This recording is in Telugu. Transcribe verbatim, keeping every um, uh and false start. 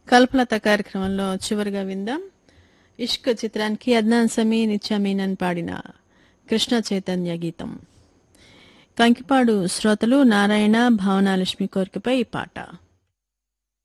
కల్పలత కార్యక్రమంలో చివరిగా విందాం. ఇష్క్ చిత్రానికి అద్నాన్ సమీ, నిత్యా మీనన్ పాడిన కృష్ణ చైతన్య గీతం. కంకిపాడు శ్రోతలు నారాయణ, భావనాలక్ష్మి కోరికపై ఈ పాట.